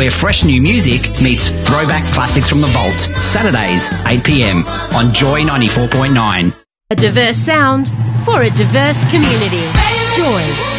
where fresh new music meets throwback classics from the vault. Saturdays, 8 p.m. on Joy 94.9. A diverse sound for a diverse community. Joy